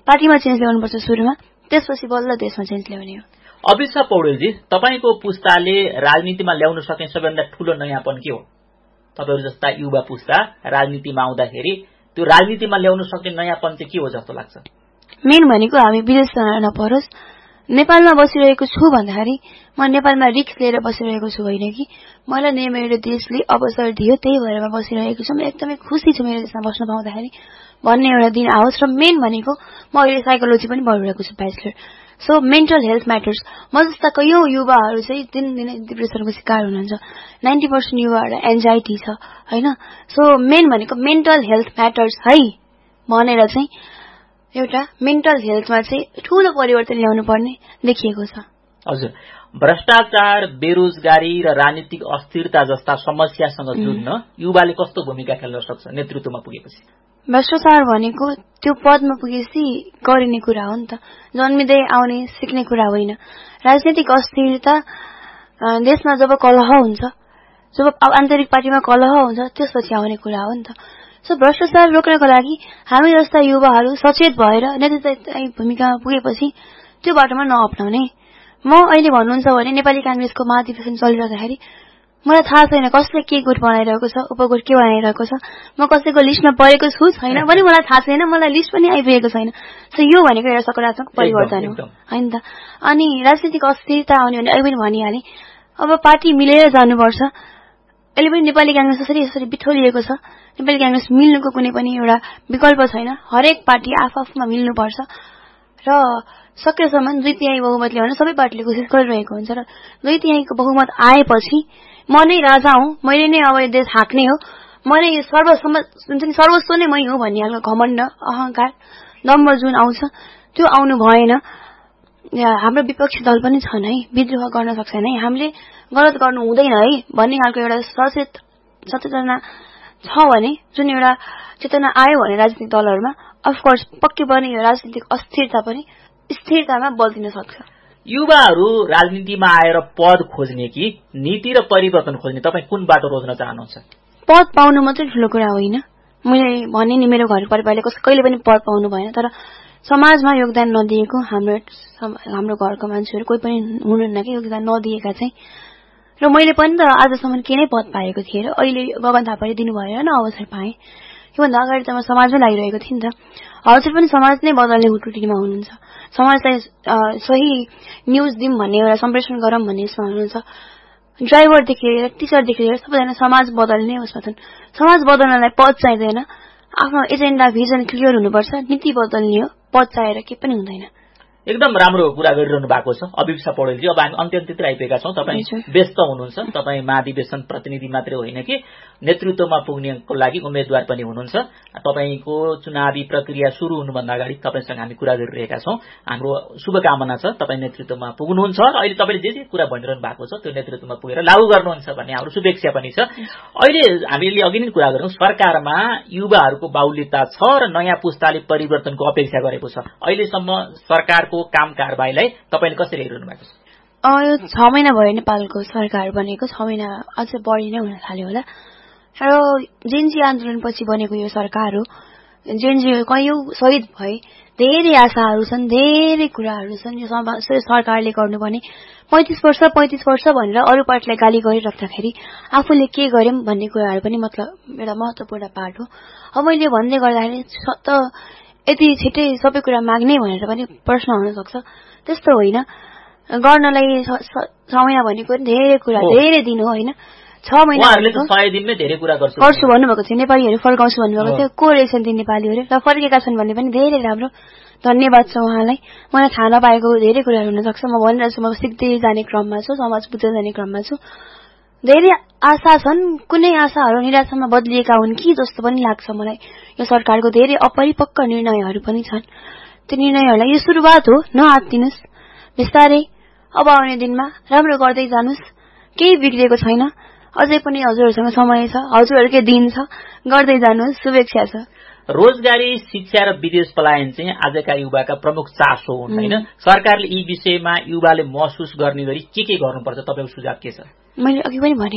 पार्टीमा चेन्ज ल्याउनुपर्छ सुरुमा, त्यसपछि बल्ल देशमा चेन्ज ल्याउने हो। अभिषा पौडेलजी, तपाईको पुस्ताले राजनीतिमा ल्याउन सक्ने सबैभन्दा ठूलो नयाँपन के हो? तपाईहरु जस्ता युवा पुस्ता राजनीतिमा आउँदाखेरि त्यो राजनीतिमा ल्याउन सक्ने नयाँपन चाहिँ के हो जस्तो लाग्छ? मेन भनेको हामी विदेश जान नपरोस्। नेपालमा बसिरहेको छु भन्दाखेरि म नेपालमा रिस्क लिएर बसिरहेको छु होइन कि मलाई मेरो देशले अवसर दियो त्यही भएर म बसिरहेको छु। म एकदमै खुसी छु मेरो देशमा बस्न पाउँदाखेरि भन्ने एउटा दिन आओस्। र मेन भनेको म अहिले साइकोलोजी पनि पढिरहेको छु bachelor. So mental health matters. म जस्ता कयौं युवाहरू चाहिँ दिनदिनै डिप्रेसनको शिकार हुनुहुन्छ। 90% युवाहरूलाई एन्जाइटी छ हैन। सो मेन भनेको मेन्टल हेल्थ म्याटर्स है भनेर चाहिँ एउटा मेन्टल हेल्थमा चाहिँ ठूलो परिवर्तन ल्याउनु पर्ने देखिएको छ। हजुर, भ्रष्टाचार, बेरोजगारी र राजनीतिक अस्थिरता जस्ता समस्यासँग जुझ्न युवाले कस्तो भूमिका खेल्न सक्छ नेतृत्वमा पुगेपछि? भ्रष्टाचार भनेको त्यो पदमा पुगेपछि गरिने कुरा हो नि त, जन्मिँदै आउने सिक्ने कुरा होइन। राजनीतिक अस्थिरता देशमा जब कलह हुन्छ, जब आन्तरिक पार्टीमा कलह हुन्छ त्यसपछि आउने कुरा हो नि त। सो भ्रष्टाचार रोक्नको लागि हामी जस्ता युवाहरू सचेत भएर नेतृत्व भूमिकामा पुगेपछि त्यो बाटोमा नअप्नाउने। म अहिले भन्नुहुन्छ भने नेपाली कांग्रेसको महाधिवेशन चलिरहँदाखेरि मलाई थाहा छैन कसले के गुट बनाइरहेको छ, उपगुट के बनाइरहेको छ, म कसैको लिस्टमा परेको छु छैन पनि मलाई थाहा छैन, मलाई लिस्ट पनि आइपुगेको छैन। सो यो भनेको एउटा सकारात्मक परिवर्तन हो हैन त। अनि राजनीतिक अस्थिरता आउने भने अहिले पनि भनिहाले, अब पार्टी मिलेर जानुपर्छ। अहिले पनि नेपाली कांग्रेस यसरी बिथोलिएको छ। नेपाली कांग्रेस मिल्नुको कुनै पनि एउटा विकल्प छैन। हरेक पार्टी आफआफमा मिल्नुपर्छ र सकेसम्म 2/3 बहुमत ल्याउन सबै पार्टीले कोसिस गरिरहेको हुन्छ। र 2/3 को बहुमत आएपछि म नै राजा हुँ, मैले नै अब देश हाँक्ने हो, म नै सर्वस्व नै मै हो भन्ने खालको घमण्ड, अहंकार, दम्भ जुन आउँछ त्यो आउनु भएन। हाम्रो विपक्षी दल पनि छन् है, विद्रोह गर्न सक्छन् है, हामीले गलत गर्नु हुँदैन है भन्ने खालको एउटा सचेतना छ भने, जुन एउटा चेतना आयो भने राजनीतिक दलहरुमा अफकोर्स पक्कै पनि यो राजनीतिक अस्थिरता पनि स्थिरतामा बदलिन सक्छ। युवाहरू राजनीतिमा आएर पद खोज्ने कि नीति र परिवर्तन खोज्ने, तपाईँ कुन बाटो रोज्न चाहनुहुन्छ? पद पाउनु मात्रै ठूलो कुरा होइन। मैले भने नि मेरो घर परिवारले कहिले पनि पद पाउनु भएन, तर समाजमा योगदान नदिएको हाम्रो घरको मान्छेहरू कोही पनि हुनुहुन्न कि योगदान नदिएका चाहिँ। र मैले पनि त आजसम्म के नै पद पाएको थिएँ र अहिले गगन थापाले दिनु भएर न अवसर पाएँ। योभन्दा अगाडि त म समाजमै लागिरहेको थिएँ नि त। हजुर पनि समाज नै बदल्ने हुटुटीमा हुनुहुन्छ। समाजलाई सही न्यूज दिउँ भन्ने एउटा सम्प्रेषण गरौँ भन्ने यसमा हुनुहुन्छ। ड्राइभरदेखि लिएर टिचरदेखि लिएर सबैजना समाज बदल्ने उसमा छन्। समाज बदल्नलाई पद चाहिँदैन, आफ्नो एजेन्डा भिजन क्लियर हुनुपर्छ। नीति बदल्ने हो, पद चाहिएर के पनि हुँदैन। एकदम राम्रो कुरा गरिरहनु भएको छ अभिषा पौडेलजी। अब हामी अन्त्यतिर आइपुगेका छौं। तपाईँ व्यस्त हुनुहुन्छ, तपाईँ महाधिवेशन प्रतिनिधि मात्रै होइन कि नेतृत्वमा पुग्नेको लागि उम्मेदवार पनि हुनुहुन्छ। तपाईको चुनावी प्रक्रिया सुरु हुनुभन्दा अगाडि तपाईसँग हामी कुरा गरिरहेका छौं। हाम्रो शुभकामना छ तपाईँ नेतृत्वमा पुग्नुहुन्छ र अहिले तपाईले जे जे कुरा भनिरहनु भएको छ त्यो नेतृत्वमा पुगेर लागू गर्नुहुन्छ भन्ने हाम्रो शुभेच्छा पनि छ। अहिले हामीले अघि नै कुरा गर्यौं, सरकारमा युवाहरूको बाहुल्यता छ र नयाँ पुस्ताले परिवर्तनको अपेक्षा गरेको छ। अहिलेसम्म सरकारको काम कारबाहीलाई तपाईले कसरी हेरिरहनु भएको छ? यो 6 महिना भयो नेपालको सरकार बनेको, 6 महिना अझै बढी नै हुन थाल्यो होला। र जेनजी आन्दोलनपछि बनेको यो सरकार हो। जेनजी कयौं शहीद भए, धेरै आशाहरू छन्, धेरै कुराहरू छन् यो सरकारले गर्नुपर्ने। 35 वर्ष भनेर अरू पार्टीलाई गाली गरिराख्दाखेरि आफूले के गर्यौं भन्ने कुराहरू पनि मतलब एउटा महत्त्वपूर्ण पार्ट हो। अब मैले भन्दै गर्दाखेरि त यति छिटै सबै कुरा माग्ने भनेर पनि प्रश्न हुन सक्छ। त्यस्तो होइन, गर्नलाई 6 महिना भनेको धेरै कुरा, धेरै दिन हो होइन। 6 महिना भनेको 100 दिनमै धेरै कुरा गर्छु भन्नुभएको थियो। नेपालीहरू फर्काउँछु भन्नुभएको थियो। को रहेछन् ती नेपालीहरू र फर्केका छन् भन्ने पनि धेरै राम्रो, धन्यवाद छ उहाँलाई। मलाई थाहा नपाएको धेरै कुराहरू हुन सक्छ। म भनिरहेछु, म सिक्दै जाने क्रममा छु, समाज बुझ्दै जाने क्रममा छु। धेरै आशा छन्, कुनै आशाहरू निराशामा बदलिएका हुन् कि जस्तो पनि लाग्छ मलाई। यो सरकारको धेरै अपरिपक्व निर्णयहरू पनि छन्। त्यो निर्णयहरूलाई यो सुरुवात हो, नआत्तिनुस्, बिस्तारै अब आउने दिनमा राम्रो गर्दै जानुस्। केही बिग्रेको छैन, अझै पनि हजुरहरूसँग समय छ, हजुरहरूकै दिन छ, गर्दै जानुस्। शुभेच्छा छ। रोजगारी, शिक्षा र विदेश पलायन चाहिँ आजका युवाका प्रमुख चासो हुन् हैन। सरकारले यी विषयमा युवाले महसुस गर्ने गरी के गर्नुपर्छ, तपाईको सुझाव के छ? मैले अघि पनि भने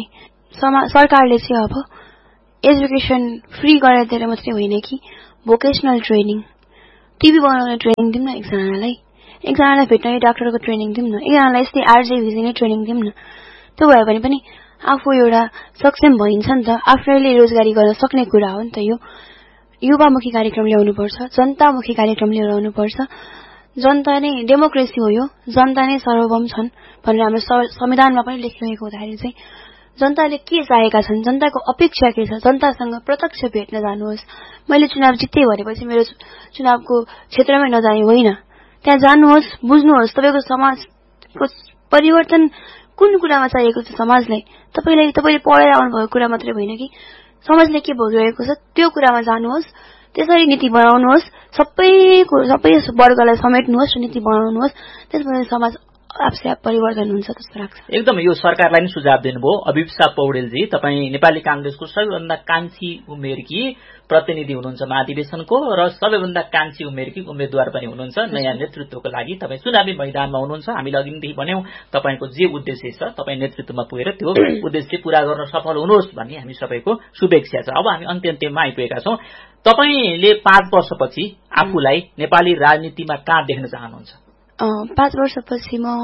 सरकारले चाहिँ अब एजुकेसन फ्री गराइदिएर मात्रै होइन कि भोकेशनल ट्रेनिङ टिभी बनाउने ट्रेनिङ दिउँ न एकजनालाई भेटनरी डाक्टरको ट्रेनिङ दिउँ न, एकजनालाई यस्तै आरजे भिजिने ट्रेनिङ दिउँ न। त्यो भयो भने पनि आफू एउटा सक्षम भइन्छ नि त, आफैले रोजगारी गर्न सक्ने कुरा हो नि त। यो युवामुखी कार्यक्रम ल्याउनुपर्छ, जनतामुखी कार्यक्रम ल्याउनुपर्छ। जनता नै डेमोक्रेसी हो, यो जनता नै सर्वभौम छन् भनेर हाम्रो संविधानमा पनि लेखिरहेको हुँदाखेरि चाहिँ जनताले के चाहेका छन्, जनताको अपेक्षा के छ, जनतासँग प्रत्यक्ष भेट्न जानुहोस्। मैले चुनाव जित्दै भनेपछि मेरो चुनावको क्षेत्रमै नजाने होइन, त्यहाँ जानुहोस्, बुझ्नुहोस् तपाईको समाजको परिवर्तन कुन कुरामा चाहिएको छ समाजलाई। तपाईले पढेर आउनुभएको कुरा मात्रै होइन कि समाजले के भोगिरहेको छ त्यो कुरामा जानुहोस्, त्यसरी नीति बनाउनुहोस्, सबै वर्गलाई समेट्नुहोस् र नीति बनाउनुहोस्। त्यसपछि समाज आफै परिवर्तन हुन्छ जस्तो लाग्छ। एकदम यो सरकारलाई नै सुझाव दिनुभयो अभिप्सा पौडेलजी। तपाईँ नेपाली कांग्रेसको सबैभन्दा कान्छी उमेरकी प्रतिनिधि हुनुहुन्छ महाधिवेशनको र सबैभन्दा कान्छी उमेरकी उम्मेद्वार पनि हुनुहुन्छ नयाँ नेतृत्वको लागि। तपाईँ चुनावी मैदानमा हुनुहुन्छ। हामीले अघिदेखि भन्यौं तपाईको जे उद्देश्य छ तपाईँ नेतृत्वमा पुगेर त्यो उद्देश्य पूरा गर्न सफल हुनुहोस् भन्ने हामी सबैको शुभेच्छा छ। अब हामी अन्त्यमा आइपुगेका छौं। तपाईले 5 वर्षपछि आफूलाई नेपाली राजनीतिमा कहाँ देख्न चाहनुहुन्छ? 5 वर्षपछि म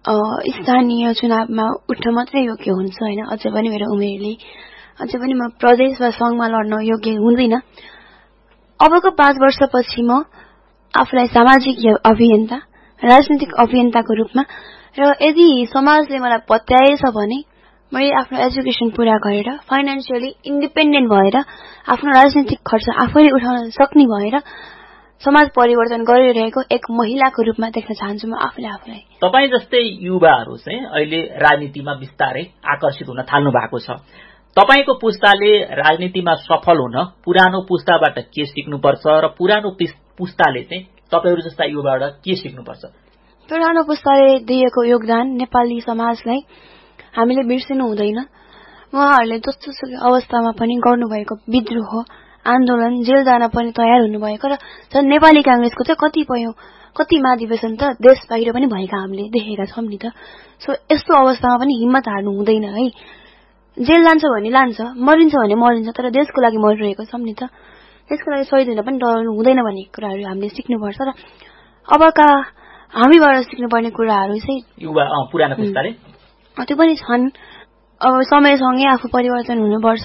स्थानीय चुनावमा उठ्न मात्रै योग्य हुन्छ होइन, अझै पनि मेरो उमेरले अझै पनि म प्रदेश वा संघमा लड्न योग्य हुँदिन। अबको 5 वर्षपछि म आफूलाई सामाजिक अभियन्ता, राजनीतिक अभियन्ताको रूपमा र यदि समाजले मलाई पत्याएछ भने मैले आफ्नो एजुकेसन पूरा गरेर फाइनान्शियली इन्डिपेन्डेन्ट भएर आफ्नो राजनीतिक खर्च आफैले उठाउन सक्ने भएर समाज परिवर्तन गरिरहेको एक महिलाको रूपमा देख्न चाहन्छु म आफूलाई। तपाई जस्तै युवाहरू चाहिँ अहिले राजनीतिमा बिस्तारै आकर्षित हुन थाल्नु भएको छ। तपाईको पुस्ताले राजनीतिमा सफल हुन पुरानो पुस्ताबाट के सिक्नुपर्छ र पुरानो पुस्ताले चाहिँ तपाईहरु जस्ता युवाबाट के सिक्नुपर्छ? पुरानो पुस्ताले दिएको योगदान नेपाली समाजलाई हामीले बिर्सिनु हुँदैन। उहाँहरूले जस्तो अवस्थामा पनि गर्नुभएको विद्रोह, आन्दोलन, जेल जान पनि तयार हुनुभएको र झन् नेपाली कांग्रेसको चाहिँ कति महाधिवेशन त देश बाहिर पनि भएका हामीले देखेका छौं नि त। सो यस्तो अवस्थामा पनि हिम्मत हार्नु हुँदैन है। जेल जान्छ भने लान्छ, मरिन्छ भने मरिन्छ, तर देशको लागि मरिरहेको छौं नि त। त्यसको लागि शहीद हुन पनि डराउनु हुँदैन भन्ने कुराहरू हामीले सिक्नुपर्छ र अबका हामीबाट सिक्नुपर्ने कुराहरू चाहिँ युवा पुरानो पुस्ताले त्यो पनि छन्। अब समयसँगै आफू परिवर्तन हुनुपर्छ,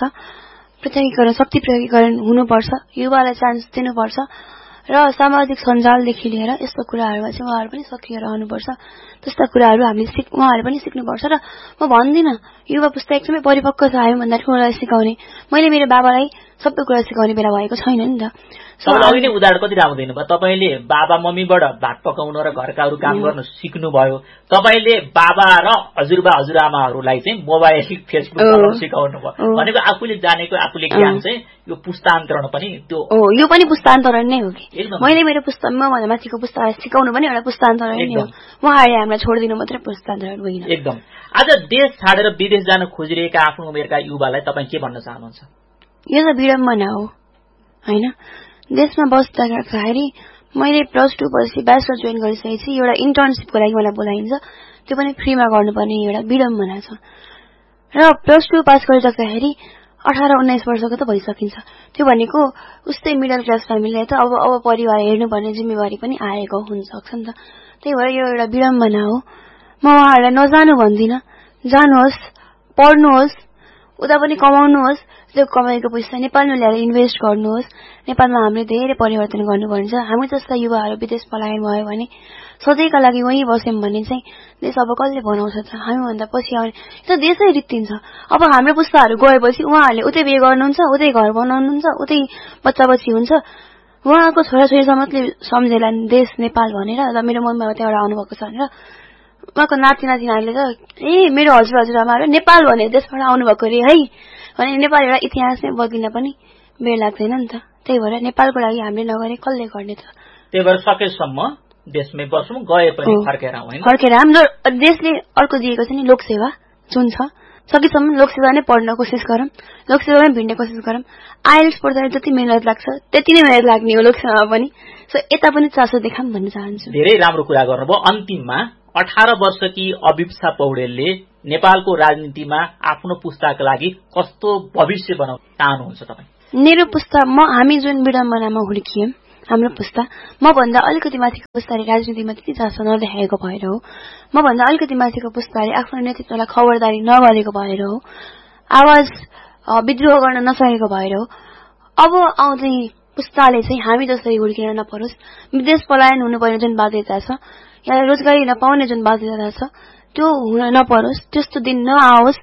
शक्ति प्रयोगीकरण हुनुपर्छ, युवालाई चान्स दिनुपर्छ र सामाजिक सञ्जालदेखि लिएर यस्तो कुराहरूमा चाहिँ उहाँहरू पनि सक्रिय रहनुपर्छ। त्यस्ता कुराहरू उहाँहरूले पनि सिक्नुपर्छ र म भन्दिनँ युवा पुस्ता एकदमै परिपक्व छ हामी भन्दा ठुलोलाई सिकाउने। मैले मेरो बाबालाई सबै कुरा सिकाउने बेला भएको छैन नि त। अघि नै उदाहरण कति राम्रो दिनुभयो। तपाईले बाबा मम्मीबाट भात पकाउन र घरका अरू काम गर्न सिक्नुभयो। तपाईले बाबा र हजुरबा हजुरआमाहरूलाई चाहिँ मोबाइल फेसबुक चलाउन सिकाउनु भयो भनेको आफूले जानेको आफूले ज्ञान चाहिँ यो पुस्तान्तरण पनि त्यो यो पनि पुस्तान्तरण नै हो कि। मैले मेरो पुस्तामा माथिको पुस्तालाई सिकाउनु पनि एउटा पुस्तान्तरण नै हो। उहाँहरूले हामीलाई छोडिदिनु मात्रै पुस्तान्तरण होइन। एकदम। आज देश छाडेर विदेश जान खोजिरहेका आफ्नो उमेरका युवालाई तपाईँ के भन्न चाहनुहुन्छ? यो त विडम्बना हो हैन। देशमा बस्दाखेरि मैले +2 पछि ब्याचलर जोइन गरिसकेपछि एउटा इन्टर्नशिपको लागि मलाई बोलाइन्छ, त्यो पनि फ्रीमा गर्नुपर्ने एउटा विडम्बना छ। र +2 पास गरिसक्दाखेरि 18-19 वर्षको त भइसकिन्छ। त्यो भनेको उस्तै मिडल क्लास फ्यामिलीलाई त अब परिवार हेर्नुपर्ने जिम्मेवारी पनि आएको हुन सक्छ नि त। त्यही भएर यो एउटा विडम्बना हो। म उहाँहरूलाई नजानु भन्दिन, जानुहोस्, पढ्नुहोस्, उता पनि कमाउनुहोस्, त्यो कमाएको पैसा नेपालमा ल्याएर इन्भेस्ट गर्नुहोस्। नेपालमा हामीले धेरै परिवर्तन गर्नुपर्छ। हामी जस्ता युवाहरू विदेश पलायन भयो भने सधैँका लागि वहीँ बस्यौं भने चाहिँ देश अब कसले बनाउँछ त? हामीभन्दा पछि आउने त देशै रित्तिन्छ। अब हाम्रो पुस्ताहरू गएपछि उहाँहरूले उतै बिहे गर्नुहुन्छ, उतै घर बनाउनुहुन्छ, उतै बच्चा-बच्ची हुन्छ। उहाँको छोराछोरी समेतले सम्झेला देश नेपाल भनेर। र मेरो मम्मी बाबा त्यहाँबाट आउनुभएको छ भनेर उहाँको नातिनातिनीहरूले त मेरो हजुरआमाहरू नेपाल भनेर देशबाट आउनुभएको रे है भने नेपाल एउटा इतिहास नै बदलिन पनि बेर लाग्दैन नि त। त्यही भएर नेपालको लागि हामीले नगरे कसले गर्ने त? त्यही भएर सकेसम्म देशमै बसौं, गए पनि फर्केर हाम्रो देशले अर्को दिएको छ नि लोकसेवा जुन छ, सकेसम्म लोकसेवा नै पढ्न कोसिस गरौँ, लोकसेवामै भिड्ने कोसिस गरौँ। आइएल्स पढ्दा जति मेहनत लाग्छ त्यति नै मेहनत लाग्ने हो लोकसेवामा पनि। सो यता पनि चासो देखाऊँ भन्न चाहन्छु। धेरै राम्रो कुरा गर्नुभयो। अन्तिममा 18 वर्षकी अभिप्सा पौडेलले नेपालको राजनीतिमा आफ्नो पुस्ताका लागि कस्तो भविष्य बनाउन चाहनुहुन्छ तपाईँ? मेरो पुस्ता हामी जुन विडम्बनामा हुर्कियौं, हाम्रो पुस्ता मभन्दा अलिकति माथिको पुस्ताले राजनीतिमा त्यति चासो नदेखाएको भएर हो, मभन्दा अलिकति माथिको पुस्ताले आफ्नो नेतृत्वलाई खबरदारी नगरेको भएर हो, आवाज विद्रोह गर्न नसकेको भएर हो। अब आउँदै पुस्ताले चाहिँ हामी जसरी हुर्किन नपरोस्, विदेश पलायन हुनुपर्ने जुन बाध्यता छ या रोजगारी नपाउने जुन बाध्यता छ त्यो हुन नपरोस्, त्यस्तो दिन नआओस्।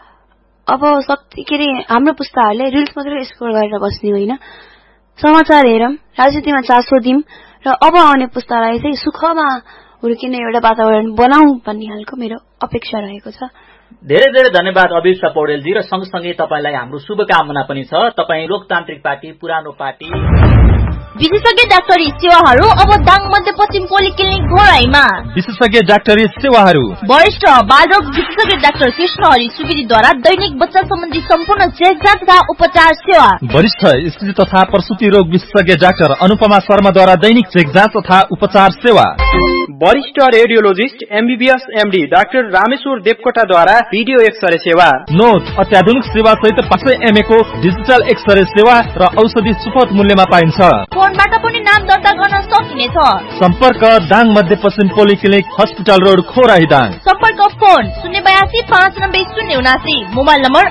अब के अरे हाम्रो पुस्ताहरूले रिल्स मात्रै स्क्रोल गरेर बस्ने होइन, समाचार हेरौँ, राजनीतिमा चासो दिउँ र अब आउने पुस्तालाई चाहिँ सुखमा हुर्किने एउटा वातावरण बनाऊ भन्ने खालको मेरो अपेक्षा रहेको छ। धेरै धेरै धन्यवाद अभिषा पौडेलजी, र सँगसँगै तपाईलाई हाम्रो शुभकामना पनि छ। तपाईँ लोकतान्त्रिक पार्टी पुरानो पार्टी विशेषज्ञ डाक्टरी सेवाहरू अब दाङ मध्यपश्चिम पोलिक्लिनिक घोराईमा। विशेषज्ञ डाक्टरी सेवाहरू वरिष्ठ बालरोग विशेषज्ञ डाक्टर कृष्ण हरि सुवेदीद्वारा दैनिक बच्चा सम्बन्धी सम्पूर्ण चेकजाँच तथा उपचार सेवा। वरिष्ठ स्त्री तथा प्रसूति रोग विशेषज्ञ डाक्टर अनुपमा शर्माद्वारा दैनिक चेकजाँच तथा उपचार सेवा। वरिष्ठ radiologist MBBS MD doctor Rameshwar देवकोटाद्वारा video x-ray सेवा। नोट अत्याधुनिक सेवा सहित 500 mA को डिजिटल एक्सरे सेवा र औषधि सुपथ मूल्यमा पाइन्छ। फोनबाट पनि नाम दर्ता गर्न सकिनेछ। सम्पर्क दाङ मध्यपश्चिम पोलिक्लिनिक हस्पिटल रोड खोराही दाङ। सम्पर्क फोन 082 590 079, मोबाइल नम्बर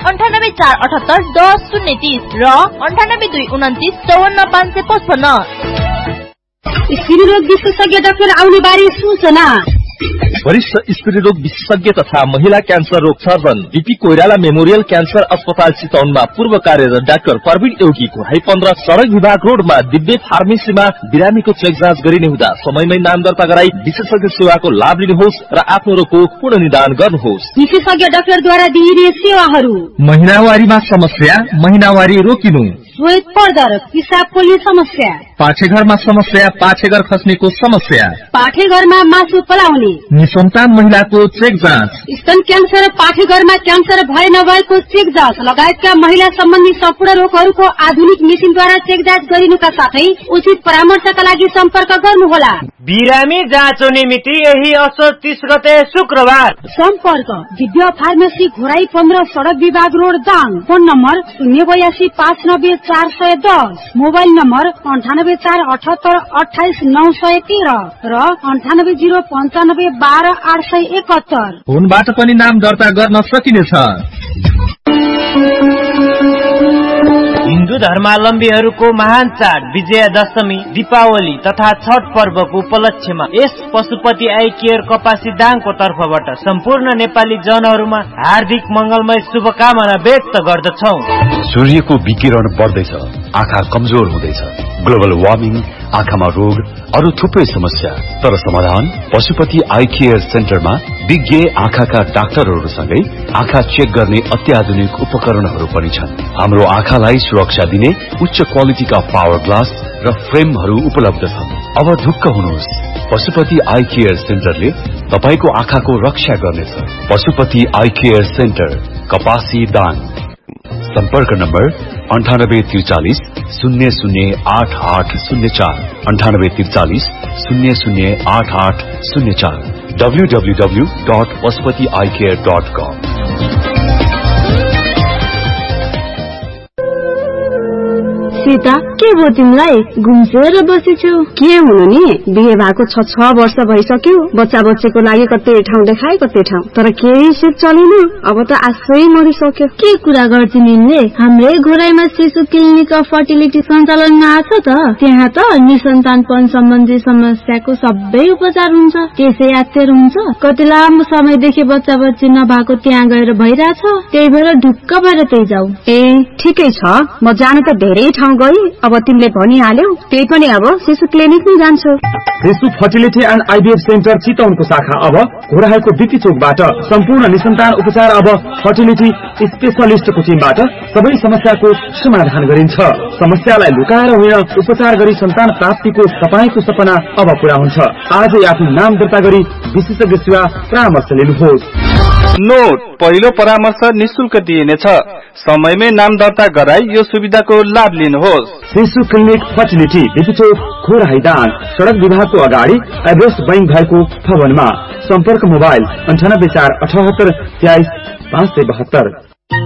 98 478 10 030 र 98 229 54 555। स्त्री रोग विशेषज्ञ डाक्टर आउने बारे सूचना। वरिष्ठ स्त्री रोग विशेषज्ञ तथा महिला क्यान्सर रोग surgeon BP Koirala memorial cancer अस्पताल चितवनमा पूर्व कार्यरत डाक्टर प्रवीण एउकी घोराई 15 सडक विभाग रोडमा दिव्य फार्मेसीमा बिरामीको चेक जाँच गरिने हुँदा समयमै नाम दर्ता गराई विशेषज्ञ सेवाको लाभ लिनुहोस् र आफ्नो रोगको पूर्ण निदान गर्नुहोस्। विशेषज्ञ डाक्टरद्वारा दिइने सेवाहरू: महिनावारीमा समस्या, महिनावारी रोकिनु, श्वेत पर्दर, पिसाब पोल्ने समस्या, पाठेघरमा समस्या, पाठेघर खस्नेको समस्या, पाठेघरमा मासु पलाउने, निसन्तान महिलाको चेक जाँच, स्तन क्यान्सर, पाठेघरमा क्यान्सर भए नभएको चेक जाँच लगायतका महिला सम्बन्धी सम्पूर्ण रोगहरूको आधुनिक मेसिनद्वारा चेक जाँच गरिनुका साथै उचित परामर्शका लागि सम्पर्क गर्नुहोला। बिरामी जाँचो निमित्ति यही असोज 30 गते शुक्रबार। सम्पर्क दिव्य फार्मेसी घोराई 15 सडक विभाग road Dang. Phone number 082 590 410, mobile number 98 478 28 913 र 98 095 12 871। फोनबाट पनि नाम दर्ता गर्न सकिनेछ। हिन्दू धर्मावलम्बीहरूको महान चाड विजयादशमी, दीपावली तथा छठ पर्वको उपलक्ष्यमा यस पशुपति आई केयर कपासी दाङको तर्फबाट सम्पूर्ण नेपाली जनहरूमा हार्दिक मंगलमय शुभकामना व्यक्त गर्दछौ। सूर्यको विकिरण बढ्दैछ, आँखा कमजोर हुँदैछ, ग्लोबल वार्मिङ, आँखामा रोग, अरू थुप्रै समस्या। तर समाधान पशुपति आई केयर सेन्टरमा विज्ञ आँखाका डाक्टरहरूसँगै आँखा चेक गर्ने अत्याधुनिक उपकरणहरू पनि छन्। हाम्रो आँखालाई सुरक्षा दिने उच्च क्वालिटीका पावर ग्लास र फ्रेमहरू उपलब्ध छन्। अब ढुक्क हुनुहोस्, पशुपति आई केयर सेन्टरले तपाईको आँखाको रक्षा गर्नेछ। पशुपति आई केयर सेन्टर, कपासी दाङ। सम्पर्क नम्बर 9843 008804, 9843 008804, www.pashupatieyecare.com। सीता, के भयो तिमीलाई? घुम्सेर बसेछु। के हुनु नि, बिहे भएको 6 वर्ष भइसक्यो। बच्चा बच्चीको लागि कतै ठाउँ देखाए कतै ठाउँ, तर केही सिप चलेन। अब त आशै मरिसक्यो। के कुरा गर्छ निले? हाम्रै घोराईमा शिशु क्लिनिक अफ फर्टिलिटी सञ्चालनमा आछ त। त्यहाँ त निसन्तानपन सम्बन्धी समस्याको सबै उपचार हुन्छ। त्यसै यात्तर हुन्छ। कति लामो समयदेखि बच्चा बच्ची नभएको त्यहाँ गएर भइरहेछ। त्यही भएर ढुक्क भएर त्यही जाऊ। ए ठिकै छ, म जान त धेरै ठाउँ गई। अब तिमीले भनिहाल्यौ, त्यही पनि अब शिशु क्लिनिक नै जान्छु। शिशु फर्टिलिटी एन्ड आइभीएफ सेन्टर चितवनको शाखा अब घोराईको बिपी चोकबाट सम्पूर्ण निसन्तान उपचार अब फर्टिलिटी स्पेशलिस्टको टिमबाट सबै समस्याको समाधान गरिन्छ। समस्यालाई लुकाएर होइन, उपचार गरी सन्तान प्राप्तिको तपाईको सपना अब पूरा हुन्छ। आजै आफ्नो नाम दर्ता गरी विशेषज्ञ सेवा परामर्श लिनुहोस्। नोट, पहिलो परामर्श निशुल्क दिइनेछ। समयमै नाम दर्ता गराई यो सुविधाको लाभ लिनुहोस्। शिशु क्लिनिक फर्टिलिटी बिपी चोक घोराई दाङ, सडक विभागको अगाडि एभरेस्ट बैंक भएको भवनमा। सम्पर्क मोबाइल 98 478 23 572।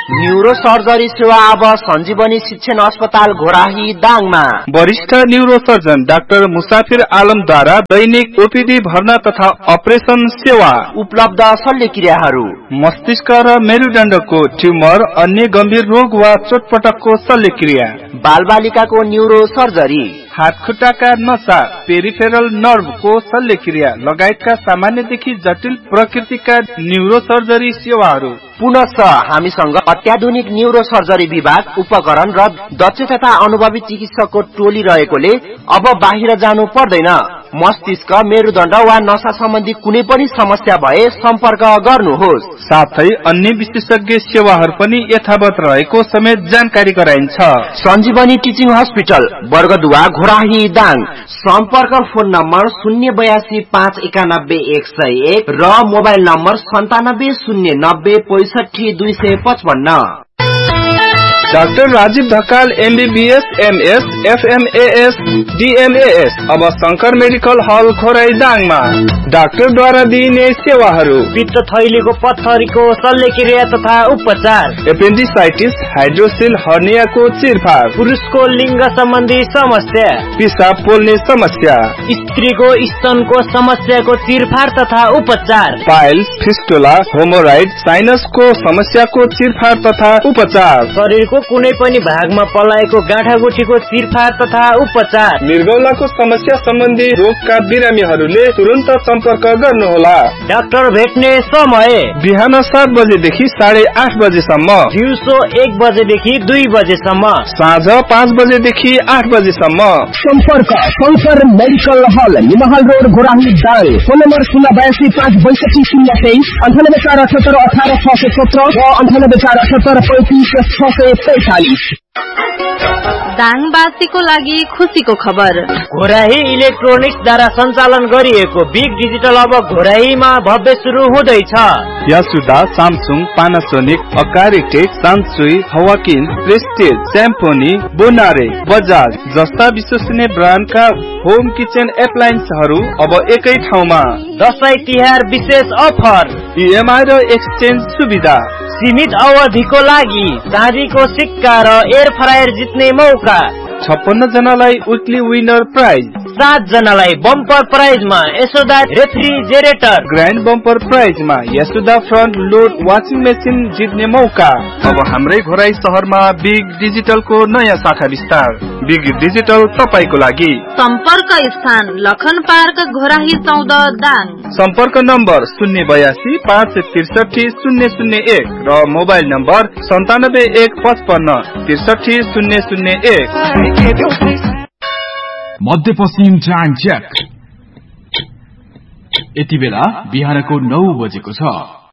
न्यूरो सर्जरी सेवा अब सञ्जीवनी शिक्षण अस्पताल घोराही दाङमा। वरिष्ठ न्यूरो सर्जन डाक्टर मुसाफिर आलमद्वारा दैनिक ओपीडी भर्ना तथा अपरेसन सेवा उपलब्ध। शल्यक्रियाहरू मस्तिष्क र मेरुदण्डको ट्युमर, अन्य गम्भीर रोग वा चोटपटकको शल्यक्रिया, बालबालिकाको न्यूरो सर्जरी, हातखुट्टाका नसा, पेरिफेरल नर्भको शल्यक्रिया लगायतका सामान्यदेखि जटिल प्रकृतिका न्यूरो सर्जरी सेवाहरू। पुनः हामीसँग अत्याधुनिक न्यूरो सर्जरी विभाग, उपकरण र दक्ष तथा अनुभवी चिकित्सकको टोली रहेकोले अब बाहिर जानु पर्दैन। मस्तिष्क, मेरुदण्ड वा नसा सम्बन्धी कुनै पनि समस्या भए सम्पर्क गर्नुहोस्। साथै अन्य विशेषज्ञ सेवाहरू पनि यथावत रहेको समेत जानकारी गराइन्छ। सञ्जीवनी टिचिङ हस्पिटल, वर्गदुवा, घोराही दाङ। सम्पर्क फोन नम्बर 082 591 101 र mobile number 97 090 65 255। Doctor Rajiv Dhakal MBBS MS FMAS DMAS अब शंकर मेडिकल हल घोराई दाङमा। डाक्टरद्वारा दिइने सेवाहरू: पित्त थैलीको पत्थरीको शल्यक्रिया तथा उपचार, एपेन्डिसाइटिस, हाइड्रोसिल, हर्नियाको चिरफार, पुरुषको लिङ्ग सम्बन्धी समस्या, पिसाब पोल्ने समस्या, स्त्रीको स्तनको समस्याको चिरफार तथा उपचार, पाइल्स, फिस्टुला, होमोराइड, साइनसको समस्याको चिरफार तथा उपचार, शरीरको कुनै पनि भागमा पलाएको गाँठागुठीको चिरफार तथा उपचार, मृगौलाको समस्या सम्बन्धी रोगका बिरामीहरूले तुरन्त सम्पर्क गर्नुहोला। डाक्टर भेट्ने समय: बिहान 7 बजेदेखि 8:30 बजेसम्म, दिउँसो 1 बजेदेखि 2 बजेसम्म, साँझ 5 बजेदेखि 8 बजेसम्म। सम्पर्क शंकर मेडिकल हल, निमहल road, Ghorahi Dang. Phone number 082 562 023 98 478 18 617 र 98 478 35 645। दाङवासीको लागि खुसीको खबर। घोराही इलेक्ट्रोनिक्स द्वारा सञ्चालन गरिएको बिग डिजिटल अब घोराहीमा भव्य सुरु हुँदैछ। यासुदा, सामसुङ, पानासोनिक, अकारिटेक, सान्सुई, हवाकिन, प्रेस्टिज, स्याम्पोनी, बोनारे, बजाज जस्ता विश्वसनीय ब्रान्डका होम किचन एप्लायन्सहरू अब एकै ठाउँमा। दशैं तिहार विशेष अफर, EMI र एक्सचेन्ज सुविधा, सीमित अवधिको लागि चाँदीको सिक्का र एयर फ्रायर जित्ने मौका, 56 जनालाई विकली विनर प्राइज, 7 जनालाई bumper प्राइजमा Yashoda refrigerator, grand bumper प्राइजमा Yashoda front load washing machine जित्ने मौका। अब हाम्रै घोराई शहरमा बिग डिजिटलको नयाँ शाखा विस्तार। बिग डिजिटल तपाईको लागि। सम्पर्क स्थान लखन पार्क, घोराही 14 दाङ। सम्पर्क नम्बर 082 563 001 र मोबाइल नम्बर 97 155 63 001। मध्यपश्चिम टाइम चेक। यति बेला बिहानको 9 बजेको छ।